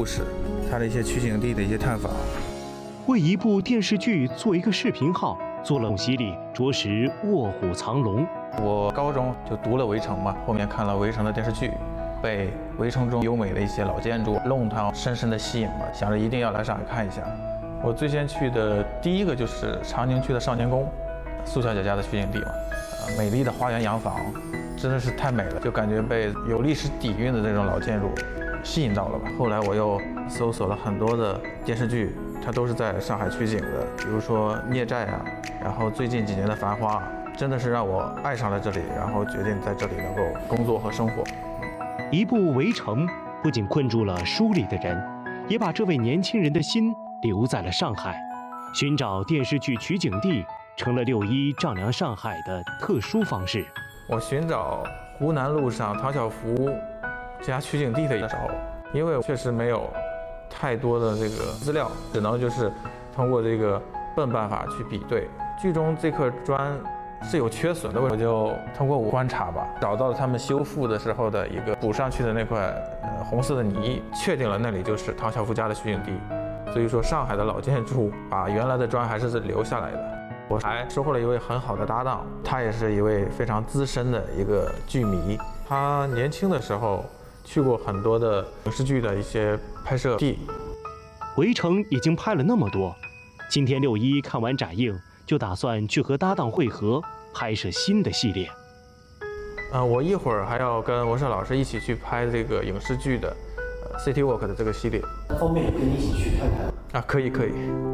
故事，它的一些取景地的一些探访。 为一部电视剧做一个视频号，做了洗礼，着实卧虎藏龙。 我高中就读了《围城》嘛，后面看了《围城》的电视剧，被《围城》中优美的一些老建筑、弄堂深深的吸引了，想着一定要来上海看一下。我最先去的第一个就是长宁区的少年宫，苏小姐家的取景地嘛，美丽的花园洋房，真的是太美了，就感觉被有历史底蕴的这种老建筑吸引到了吧。后来我又搜索了很多的电视剧，它都是在上海取景的，比如说《孽债》啊，然后最近几年的《繁花》，真的是让我爱上了这里，然后决定在这里能够工作和生活。 一部《围城》不仅困住了书里的人，也把这位年轻人的心留在了上海。寻找电视剧取景地成了6·1丈量上海的特殊方式。 我寻找湖南路上唐晓芙家取景地的时候，因为确实没有太多的这个资料，只能就是通过这个笨办法去比对。剧中这块砖是有缺损的，我就通过观察吧，找到了他们修复的时候的一个补上去的那块红色的泥，确定了那里就是唐晓芙家的取景地。所以说，上海的老建筑把原来的砖还是留下来的。我还收获了一位很好的搭档，他也是一位非常资深的一个剧迷。他年轻的时候去过很多的影视剧的一些拍摄地。 围城已经拍了那么多，今天6·1看完展映，就打算去和搭档会合，拍摄新的系列。 我一会儿还要跟文胜老师一起去拍这个影视剧的City Walk 的这个系列。 方便跟你一起去看看？ 可以。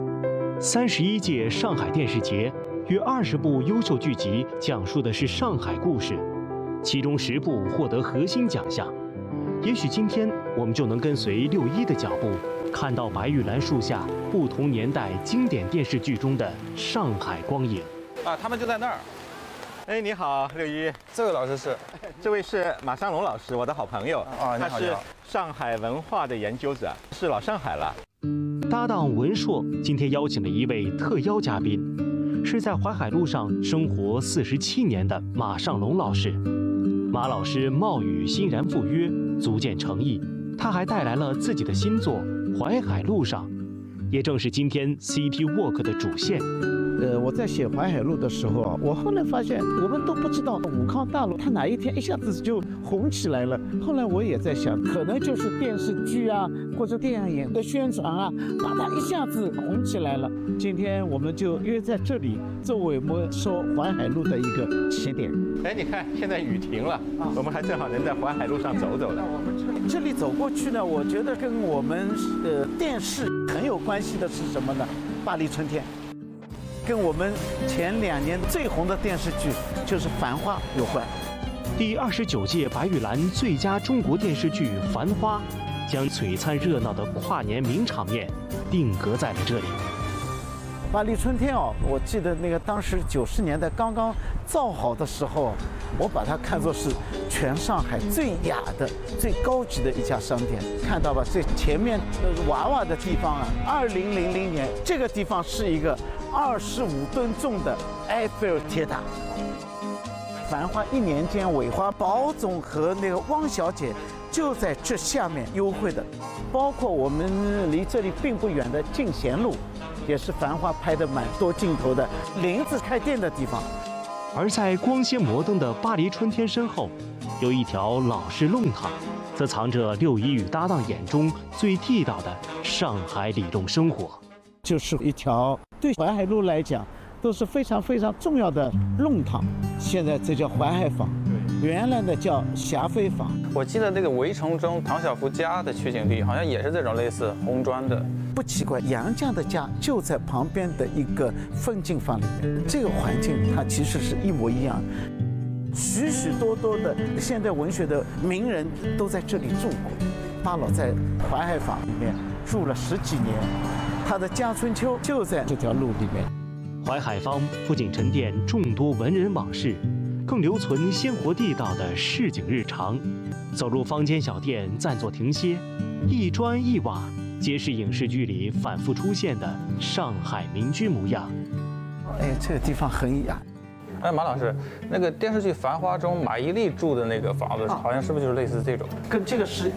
31届上海电视节约20部优秀剧集，讲述的是上海故事，其中10部获得核心奖项。也许今天我们就能跟随6·1的脚步，看到白玉兰树下不同年代经典电视剧中的上海光影。 他们就在那儿。 哎，你好，6·1。 这位老师是？ 这位是马尚龙老师，我的好朋友。他是上海文化的研究者，是老上海了。 搭档文硕今天邀请了一位特邀嘉宾，是在淮海路上生活47年的马尚龙老师。马老师貌与欣然赴约，足见诚意。他还带来了自己的新作《淮海路上》，也正是今天 City Walk 的主线。 我在写淮海路的时候啊，我后来发现我们都不知道武康大楼它哪一天一下子就红起来了。后来我也在想，可能就是电视剧啊或者电影的宣传啊，把它一下子红起来了。今天我们就约在这里，作为我们说淮海路的一个起点。 哎，你看现在雨停了，我们还正好能在淮海路上走走的。 我们这里走过去呢，我觉得跟我们电视很有关系的是什么呢？巴黎春天。跟我们前2年最红的电视剧就是《繁花》有关。 第29届白玉兰最佳中国电视剧《繁花》，将璀璨热闹的跨年名场面定格在了这里。 巴黎春天哦，我记得那个当时90年代刚刚造好的时候，我把它看作是全上海最雅的、最高级的一家商店。看到吧，这前面娃娃的地方啊，2000年这个地方是一个25吨重的埃菲尔铁塔。繁花1年间尾花，宝总和那个汪小姐就在这下面幽会的，包括我们离这里并不远的进贤路，也是繁花拍的蛮多镜头的林子开店的地方。 而在光鲜摩登的巴黎春天身后，有一条老式弄堂，则藏着6·1与搭档眼中最地道的上海里弄生活。 就是一条对淮海路来讲都是非常非常重要的弄堂，现在这叫淮海坊，原来的叫霞飞坊。 我记得那个《围城》中唐晓芙家的取景地好像也是这种类似红砖的。 不奇怪，杨绛的家就在旁边的一个风景坊里面，这个环境它其实是一模一样。许许多多的现代文学的名人都在这里住过。巴老在淮海坊里面住了10几年，他的家春秋就在这条路里面。 淮海坊不仅沉淀众多文人往事，更留存鲜活地道的市井日常。走入坊间小店，暂作停歇，一砖一瓦皆是影视剧里反复出现的上海民居模样。 哎，这个地方很雅。 哎，马老师，那个电视剧《繁花》中马伊琍住的那个房子，好像是不是就是类似这种？ 跟这个是